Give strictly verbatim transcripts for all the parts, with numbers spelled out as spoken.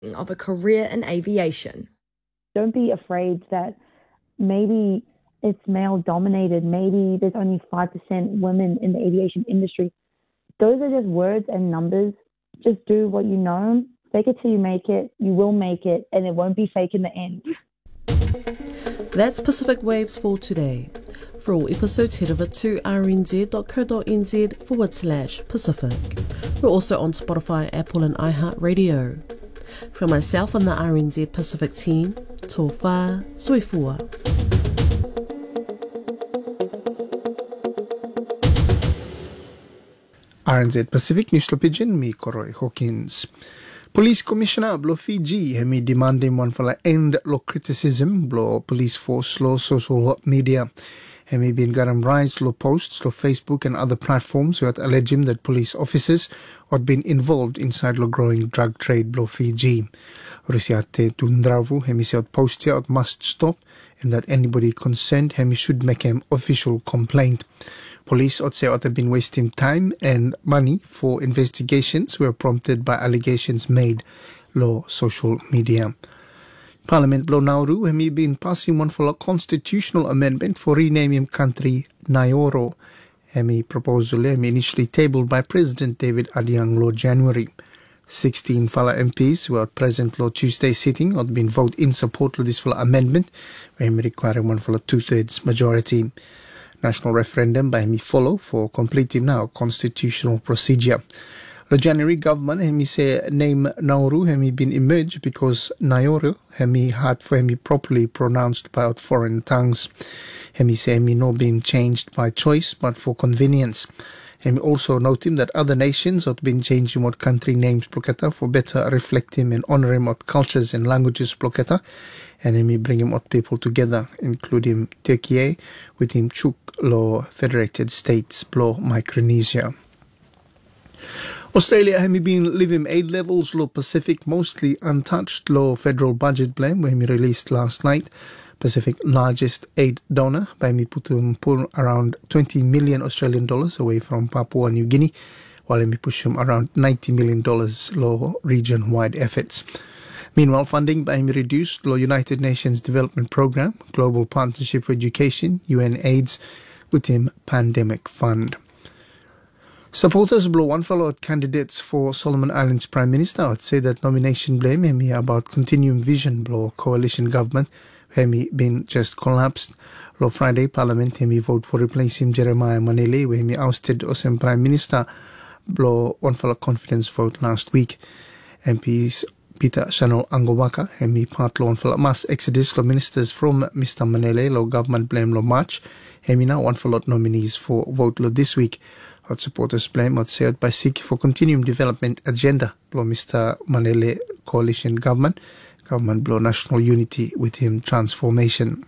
of a career in aviation. Don't be afraid that maybe it's male dominated, maybe there's only five percent women in the aviation industry. Those are just words and numbers. Just do what you know, fake it till you make it, you will make it, and it won't be fake in the end. That's Pacific Waves for today. For all episodes, head over to rnz.co.nz forward slash Pacific. We're also on Spotify, Apple and iHeartRadio. From myself and the R N Z Pacific team, tō whā, soifua. R N Z Pacific News Pigeon, me Koroi Hawkins. Police Commissioner blo Fiji hemi demanding one for end lo criticism blo police force lo social media. Hemi been garam rise lo posts lo Facebook and other platforms who had alleged him that police officers had been involved inside lo growing drug trade blo Fiji. Rusiate tundravu hemi said post here must stop and that anybody concerned hemi should make an official complaint. Police ought say ought have been wasting time and money for investigations were prompted by allegations made lo social media. Parliament lo Nauru hemi been passing one for a constitutional amendment for renaming country Nauru. Hemi proposal hemi initially tabled by President David Adiang lo January. Sixteen Fala M Ps who are present lo Tuesday sitting had been voted in support of this for amendment, where hemi requiring one for a two-thirds majority. National referendum by hemi follow for completing now constitutional procedure. The January government hemi say name Nauru hemi been emerged because Nauru hemi had for hemi properly pronounced by foreign tongues. Hemi say hemi no being changed by choice but for convenience. Hemi also noting that other nations have been changing what country names Ploketa for better reflecting and honouring what cultures and languages Ploketa, and hemi bring him what people together, including Turkey with him Chuk lo Federated States blo Micronesia. Australia hemi been living aid levels lo Pacific mostly untouched lo federal budget blame when we released last night. Pacific largest aid donor by me putum pull around twenty million Australian dollars away from Papua New Guinea, while me push him around ninety million dollars lo region-wide efforts. Meanwhile, funding by me reduced lo United Nations Development Programme, Global Partnership for Education, U N AIDS, with him Pandemic Fund. Supporters blow one fellow candidates for Solomon Islands Prime Minister would say that nomination blame him about continuing vision blow coalition government Hemi been just collapsed. Lo Friday Parliament hemi vote for replacing Jeremiah Manele where hemi ousted Osem Prime Minister blow one for a confidence vote last week. M Ps Peter Chanel Angowaka hemi part lo one for mass exodus lo ministers from Mister Manele lo government blame lo March hemi now one for lot nominees for vote lo this week. Hot supporters blame what said by seek for continuing development agenda lo Mister Manele coalition government. Government blow national unity with him transformation.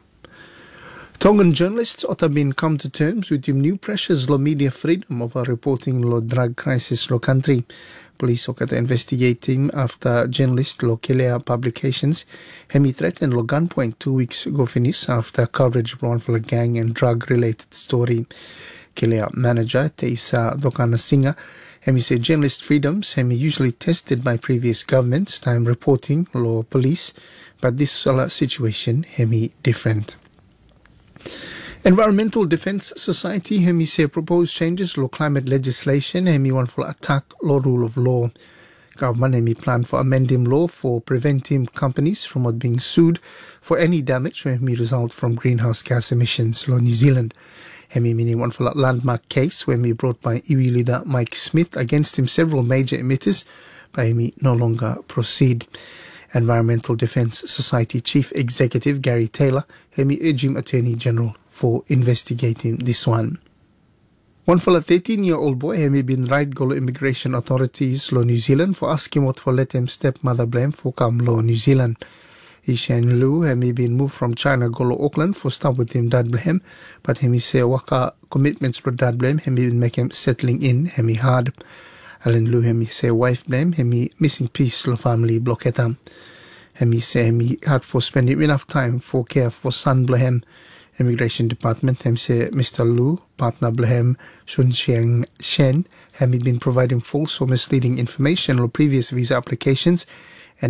Tongan journalists ought have been come to terms with him new pressures lo media freedom over reporting lo drug crisis lo country. Police are investigating after journalist lo Kelea Publications hemi threatened lo gunpoint two weeks ago finish after coverage blown for a gang and drug related story. Kelea manager Teisa Dokana Singa hemi say journalist freedoms hemi usually tested by previous governments time reporting law police, but this situation hemi different. Environmental Defence Society hemi say proposed changes law climate legislation hemi want for attack law rule of law. Government hemi plan for amending law for preventing companies from not being sued for any damage hemi result from greenhouse gas emissions law New Zealand. Hemi meaning one for a landmark case when we brought by iwi leader Mike Smith against him several major emitters, but hemi no longer proceed. Environmental Defence Society Chief Executive Gary Taylor hemi urged him Attorney General for investigating this one. One for a thirteen-year-old boy hemi been right golo immigration authorities lo New Zealand for asking what for let him stepmother blame for come lo New Zealand. Ishan Lu hemi been moved from China go to Auckland for start with him dad blame, but hemi say waka commitments for dad blame hemi been make him settling in hemi hard. Alan Lu hemi say wife blame hemi missing piece lo family blocketa. Hemi say hemi had for spending enough time for care for son blame. Immigration Department hemi say Mister Lu partner blame Shun Xiang Shen hemi been providing false or misleading information on previous visa applications